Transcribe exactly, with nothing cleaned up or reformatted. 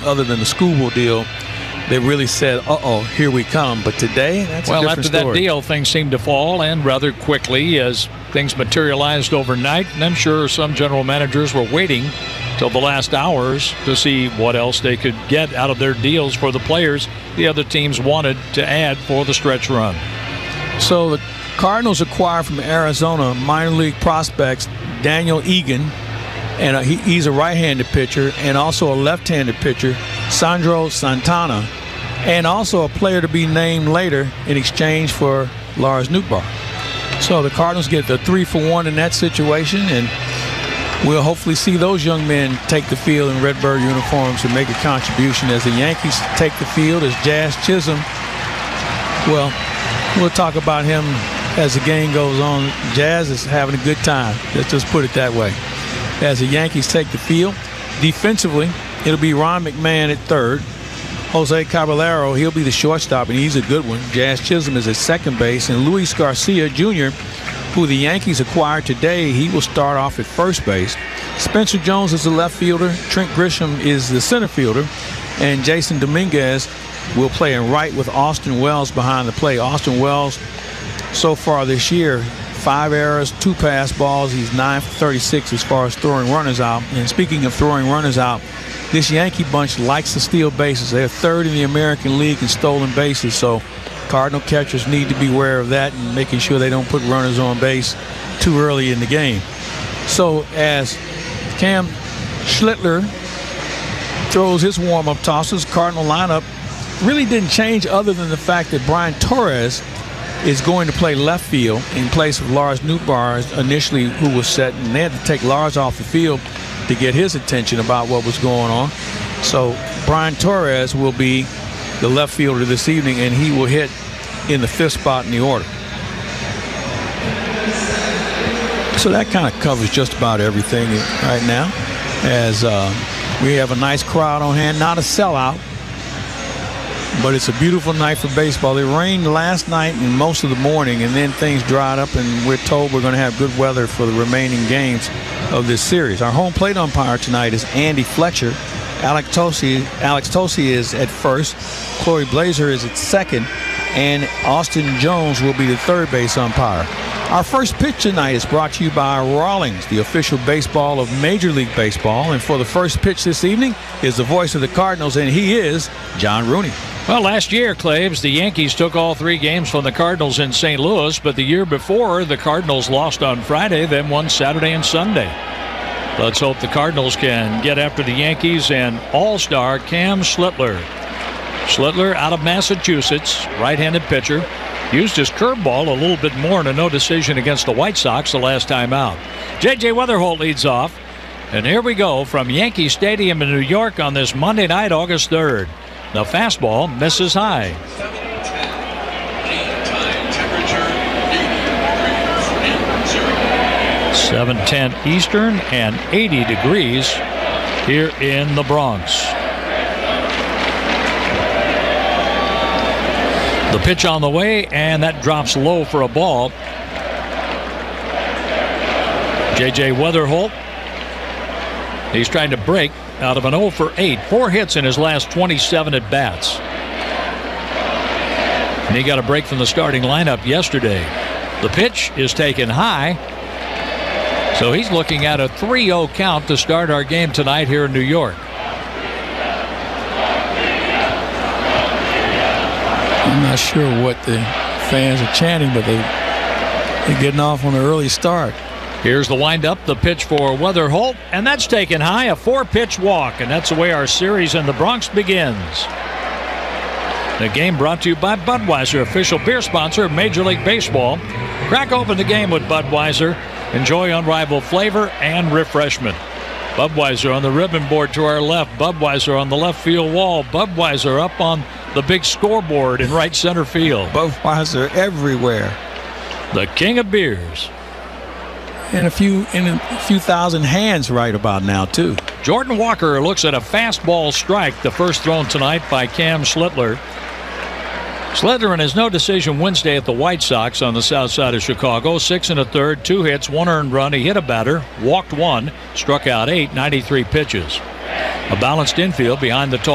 other than the Skubal deal, they really said, uh-oh, here we come. But today, that's well, a different after story. that deal, things seemed to fall, and rather quickly as things materialized overnight. And I'm sure some general managers were waiting till the last hours to see what else they could get out of their deals for the players the other teams wanted to add for the stretch run. So the Cardinals acquired from Arizona minor league prospects Daniel Egan, and uh, he, he's a right-handed pitcher, and also a left-handed pitcher, Sandro Santana, and also a player to be named later in exchange for Lars Nootbaar. So the Cardinals get the three for one in that situation, and we'll hopefully see those young men take the field in Redbird uniforms and make a contribution as the Yankees take the field as Jazz Chisholm. Well, we'll talk about him as the game goes on. Jazz is having a good time. Let's just put it that way. As the Yankees take the field, defensively, it'll be Ron McMahon at third. Jose Caballero, he'll be the shortstop, and he's a good one. Jazz Chisholm is at second base, and Luis Garcia Junior, who the Yankees acquired today, he will start off at first base. Spencer Jones is the left fielder. Trent Grisham is the center fielder. And Jason Dominguez will play in right with Austin Wells behind the plate. Austin Wells, so far this year, five errors, two pass balls. He's nine for thirty-six as far as throwing runners out. And speaking of throwing runners out, this Yankee bunch likes to steal bases. They're third in the American League in stolen bases. So Cardinal catchers need to be aware of that and making sure they don't put runners on base too early in the game. So as Cam Schlittler throws his warm-up tosses, Cardinal lineup really didn't change other than the fact that Brian Torres is going to play left field in place of Lars Nootbaar initially, who was set, and they had to take Lars off the field to get his attention about what was going on. So Brian Torres will be the left fielder this evening, and he will hit in the fifth spot in the order. So that kind of covers just about everything right now, as uh, we have a nice crowd on hand. Not a sellout, but it's a beautiful night for baseball. It rained last night and most of the morning, and then things dried up, and we're told we're going to have good weather for the remaining games of this series. Our home plate umpire tonight is Andy Fletcher. Alex Tosi, Alex Tosi is at first. Corey Blazer is at second. And Austin Jones will be the third base umpire. Our first pitch tonight is brought to you by Rawlings, the official baseball of Major League Baseball. And for the first pitch this evening is the voice of the Cardinals, and he is John Rooney. Well, last year, Claves, the Yankees took all three games from the Cardinals in Saint Louis, but the year before, the Cardinals lost on Friday, then won Saturday and Sunday. Let's hope the Cardinals can get after the Yankees and all-star Cam Schlittler. Schlittler out of Massachusetts, right-handed pitcher. Used his curveball a little bit more in a no decision against the White Sox the last time out. J J Weatherholt leads off. And here we go from Yankee Stadium in New York on this Monday night, August third. The fastball misses high. seven ten Eastern and eighty degrees here in the Bronx. The pitch on the way, and that drops low for a ball. J J Weatherholt, he's trying to break out of an oh for eight. Four hits in his last twenty-seven at bats. And he got a break from the starting lineup yesterday. The pitch is taken high. So he's looking at a three oh count to start our game tonight here in New York. I'm not sure what the fans are chanting, but they, they're getting off on an early start. Here's the windup, the pitch for Weatherholt, and that's taken high, a four-pitch walk, and that's the way our series in the Bronx begins. The game brought to you by Budweiser, official beer sponsor of Major League Baseball. Crack open the game with Budweiser. Enjoy unrivaled flavor and refreshment. Budweiser on the ribbon board to our left. Budweiser on the left field wall. Budweiser up on the big scoreboard in right center field. Budweiser everywhere. The king of beers. And a few in a few thousand hands right about now, too. Jordan Walker looks at a fastball strike, the first thrown tonight by Cam Schlittler. Schlittler in his no decision Wednesday at the White Sox on the south side of Chicago. Six and a third, two hits, one earned run. He hit a batter, walked one, struck out eight, ninety-three pitches. A balanced infield behind the tall